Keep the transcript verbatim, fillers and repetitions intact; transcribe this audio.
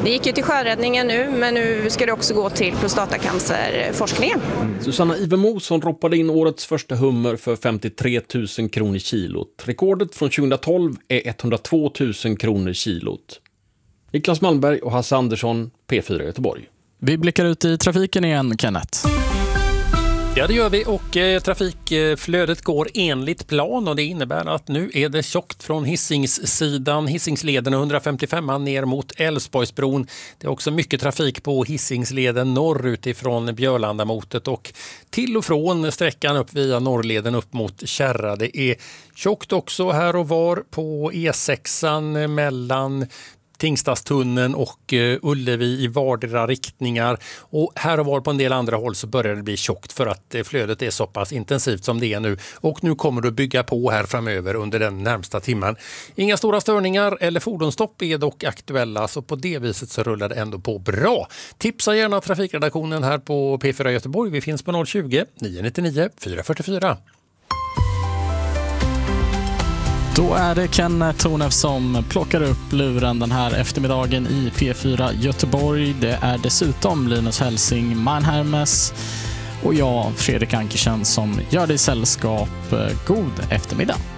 Det gick ju till sjöräddningen nu, men nu ska det också gå till prostatacancerforskningen. Mm. Susanna Ivermo roppade in årets första hummer för femtiotre tusen kronor kilot. Rekordet från tjugohundratolv är etthundratvå tusen kronor kilot. Niklas Malmberg och Hasse Andersson, P fyra Göteborg. Vi blickar ut i trafiken igen, Kenneth. Ja, det gör vi, och eh, trafikflödet går enligt plan, och det innebär att nu är det tjockt från Hisingssidan, Hisingsleden och hundrafemtiofem ner mot Älvsborgsbron. Det är också mycket trafik på Hisingsleden norrut ifrån Björlandamotet och till och från sträckan upp via Norrleden upp mot Kärra. Det är tjockt också här och var på E sexan mellan Tingstadstunneln och uh, Ullevi i vardera riktningar, och här och var på en del andra håll så börjar det bli tjockt för att uh, flödet är så pass intensivt som det är nu, och nu kommer det att bygga på här framöver under den närmsta timmen. Inga stora störningar eller fordonsstopp är dock aktuella, så på det viset så rullar det ändå på bra. Tipsa gärna trafikredaktionen här på P fyra Göteborg. Vi finns på noll tjugo, nio nittionio, fyra fyrtiofyra. Då är det Kenneth Tornef som plockar upp luren den här eftermiddagen i P fyra Göteborg. Det är dessutom Linus Helsing, Man Hermes och jag, Fredrik Ankersen, som gör dig sällskap. God eftermiddag.